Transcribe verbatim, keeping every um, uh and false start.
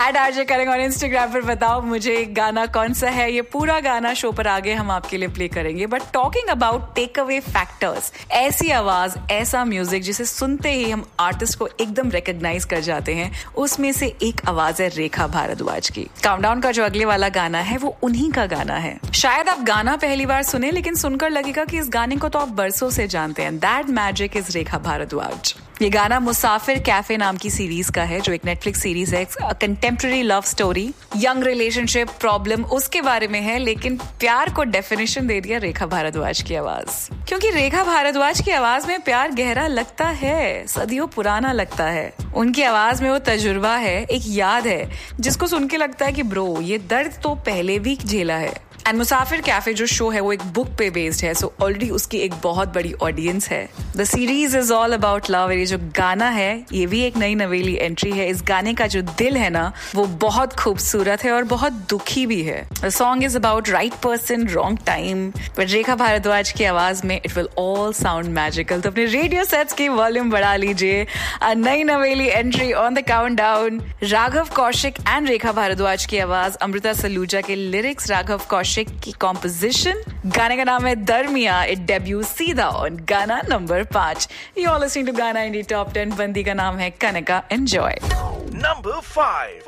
Eight RJ करेंगे और Instagram पर बताओ मुझे गाना कौन सा है. ये पूरा गाना शो पर आगे हम आपके लिए प्ले करेंगे. But talking about tech away factors, ऐसी आवाज, ऐसा म्यूजिक जिसे सुनते ही हम आर्टिस्ट को एकदम रिकॉग्नाइज कर जाते हैं, उसमें से एक आवाज है रेखा भारद्वाज की. काउंटडाउन का जो अगले वाला गाना है वो उन्हीं का गाना है. शायद आप गाना पहली बार सुने, लेकिन सुनकर लगेगा कि इस गाने को तो आप बरसों से जानते हैं. दैट मैजिक इज रेखा भारद्वाज. ये गाना मुसाफिर कैफे नाम की सीरीज का है, जो एक नेटफ्लिक्स सीरीज है. Contemporary love story, young relationship problem, उसके बारे में है. लेकिन प्यार को डेफिनेशन दे दिया रेखा भारद्वाज की आवाज. क्योंकि रेखा भारद्वाज की आवाज में प्यार गहरा लगता है, सदियों पुराना लगता है. उनकी आवाज में वो तजुर्बा है, एक याद है जिसको सुन के लगता है कि ब्रो ये दर्द तो पहले भी झेला है. एंड मुसाफिर कैफे जो शो है वो एक बुक पे बेस्ड है, सो ऑलरेडी उसकी एक बहुत बड़ी ऑडियंस है. The series is all about love. ये जो गाना है ये भी एक नई नवेली एंट्री है. इस गाने का जो दिल है ना वो बहुत खूबसूरत है और बहुत दुखी भी है. The song is about right person wrong time, but रेखा भारद्वाज की आवाज में it will all sound magical. तो अपने रेडियो सेट्स की वॉल्यूम बढ़ा लीजिए. नई नवेली entry on the countdown. Raghav Kaushik and रेखा भारद्वाज की आवाज, अमृता सलूजा के लिरिक्स, राघव कौशिक की कॉम्पोजिशन. गाने का नाम है दरमिया. इट डेब्यू सीधा ऑन गाना नंबर पांच. यू आर लिसनिंग टू गाना इंडी टॉप टेन. बंदी का नाम है कनका. एंजॉय. Number five.